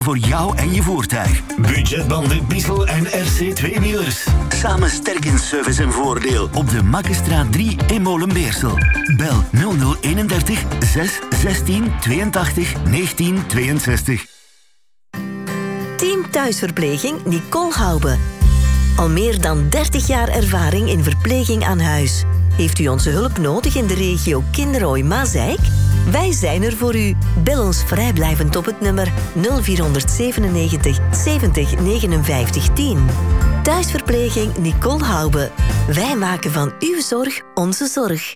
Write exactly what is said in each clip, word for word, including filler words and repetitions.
Voor jou en je voertuig. Budgetbanden, Bissel en R C twee-wielers. Samen sterk in service en voordeel. Op de Makkestraat drie in Molenbeersel. Bel nul nul eenendertig zes zestien tweeëntachtig negentien tweeënzestig. Team Thuisverpleging Nicole Hoube. Al meer dan dertig jaar ervaring in verpleging aan huis. Heeft u onze hulp nodig in de regio Kinrooi-Mazeik? Wij zijn er voor u. Bel ons vrijblijvend op het nummer nul vier zevenennegentig zeventig negenenvijftig tien. Thuisverpleging Nicole Hoube. Wij maken van uw zorg onze zorg.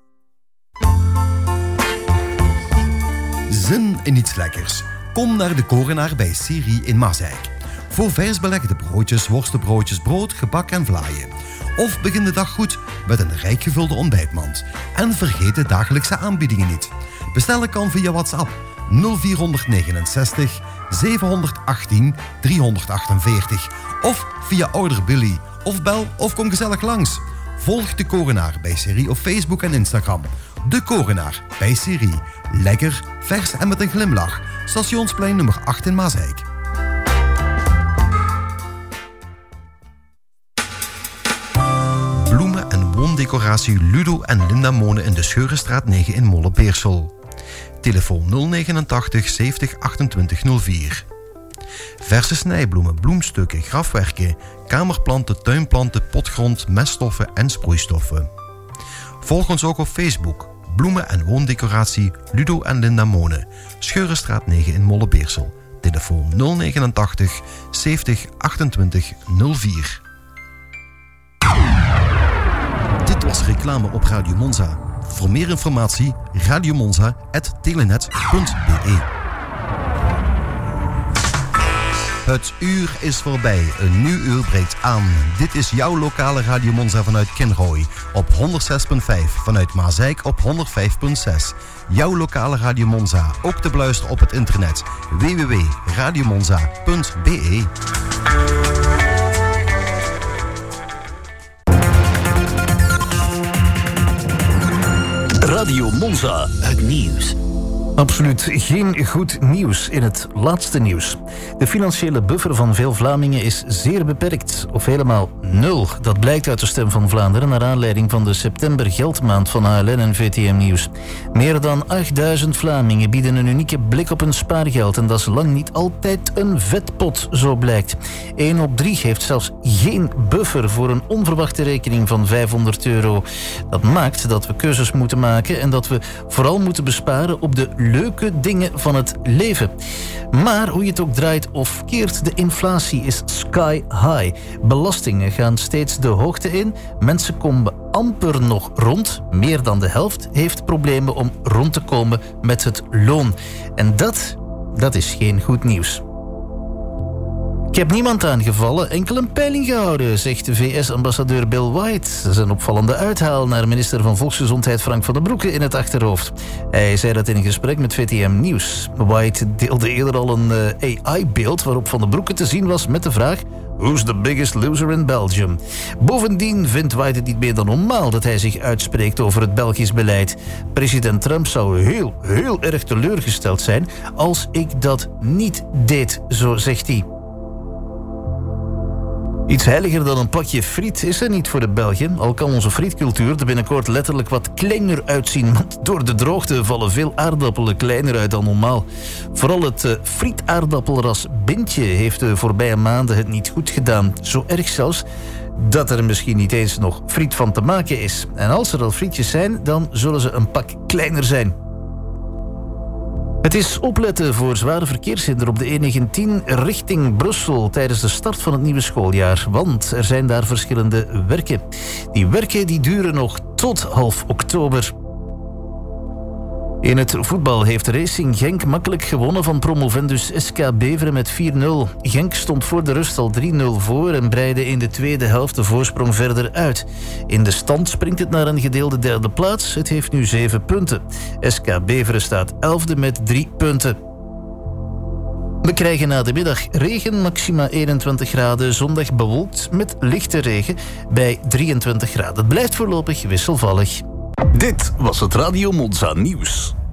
Zin in iets lekkers. Kom naar de Korenaar bij Siri in Mazeik. Voor vers belegde broodjes, worstenbroodjes, brood, gebak en vlaaien. Of begin de dag goed met een rijk gevulde ontbijtmand. En vergeet de dagelijkse aanbiedingen niet. Bestellen kan via WhatsApp nul vier negenenzestig zevenhonderdachttien driehonderdachtenveertig of via Order Billy. Of bel of kom gezellig langs. Volg de Korenaar bij Siri op Facebook en Instagram. De Korenaar bij Siri. Lekker, vers en met een glimlach. Stationsplein nummer acht in Mazeik. Bloemen- en woondecoratie Ludo en Linda Mone in de Scheurenstraat negen in Molenbeersel. Telefoon nul negenentachtig zeventig achtentwintig nul vier. Verse snijbloemen, bloemstukken, grafwerken, kamerplanten, tuinplanten, potgrond, meststoffen en sproeistoffen. Volg ons ook op Facebook. Bloemen- en woondecoratie Ludo en Linda Mone. Scheurenstraat negen in Molenbeersel. Telefoon nul negenentachtig zeventig achtentwintig nul vier. Dit was reclame op Radio Monza. Voor meer informatie radiomonza punt telenet punt be. Het uur is voorbij. Een nieuw uur breekt aan. Dit is jouw lokale Radio Monza vanuit Kinrooi. Op honderdzes komma vijf. Vanuit Mazeik op honderdvijf komma zes. Jouw lokale Radio Monza. Ook te beluisteren op het internet. w w w punt radiomonza punt be. Radio Monza, het nieuws. Absoluut geen goed nieuws in het laatste nieuws. De financiële buffer van veel Vlamingen is zeer beperkt, of helemaal nul. Dat blijkt uit de Stem van Vlaanderen naar aanleiding van de september-geldmaand van A L N en V T M Nieuws. Meer dan achtduizend Vlamingen bieden een unieke blik op hun spaargeld en dat is lang niet altijd een vetpot, zo blijkt. één op drie heeft zelfs geen buffer voor een onverwachte rekening van vijfhonderd euro. Dat maakt dat we keuzes moeten maken en dat we vooral moeten besparen op de leuke dingen van het leven. Maar hoe je het ook draait of keert, de inflatie is sky high. Belastingen gaan steeds de hoogte in. Mensen komen amper nog rond. Meer dan de helft heeft problemen om rond te komen met het loon. En dat, dat is geen goed nieuws. Ik heb niemand aangevallen, enkel een peiling gehouden, zegt de V S-ambassadeur Bill White. Dat is een opvallende uithaal naar minister van Volksgezondheid Frank van den Broeke in het achterhoofd. Hij zei dat in een gesprek met V T M Nieuws. White deelde eerder al een uh, A I-beeld waarop Van den Broeke te zien was met de vraag: Who's the biggest loser in Belgium? Bovendien vindt White het niet meer dan normaal dat hij zich uitspreekt over het Belgisch beleid. President Trump zou heel, heel erg teleurgesteld zijn als ik dat niet deed, zo zegt hij. Iets heiliger dan een pakje friet is er niet voor de Belgen. Al kan onze frietcultuur er binnenkort letterlijk wat kleiner uitzien. Want door de droogte vallen veel aardappelen kleiner uit dan normaal. Vooral het uh, frietaardappelras Bintje heeft de voorbije maanden het niet goed gedaan. Zo erg zelfs dat er misschien niet eens nog friet van te maken is. En als er al frietjes zijn, dan zullen ze een pak kleiner zijn. Het is opletten voor zware verkeershinder op de E negentien richting Brussel tijdens de start van het nieuwe schooljaar. Want er zijn daar verschillende werken. Die werken die duren nog tot half oktober. In het voetbal heeft Racing Genk makkelijk gewonnen van promovendus S K Beveren met vier nul. Genk stond voor de rust al drie nul voor en breidde in de tweede helft de voorsprong verder uit. In de stand springt het naar een gedeelde derde plaats. Het heeft nu zeven punten. S K Beveren staat elfde met drie punten. We krijgen na de middag regen, maxima eenentwintig graden. Zondag bewolkt met lichte regen bij drieëntwintig graden. Het blijft voorlopig wisselvallig. Dit was het Radio Monza nieuws.